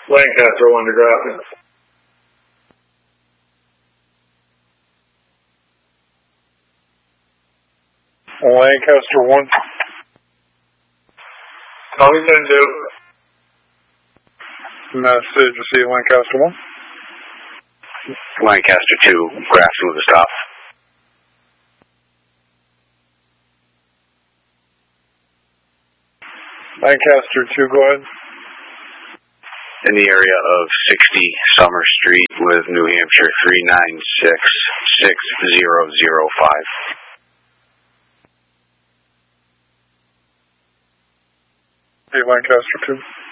Lancaster 1 to Grafton. Lancaster 1. Covington 2. Message received, Lancaster 1. Lancaster 2, Grafton with a stop. Lancaster 2, go ahead. In the area of 60 Summer Street with New Hampshire 3966005. Hey, Lancaster 2.